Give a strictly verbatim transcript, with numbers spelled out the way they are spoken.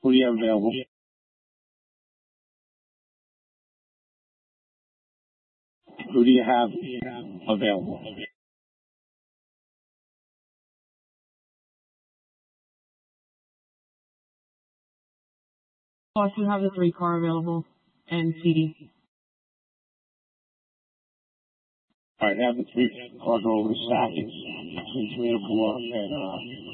Who do you have available? Who do you have available? Austin have the three car available and C D. All right, have the three cars over the stack. It's between three and four, and uh,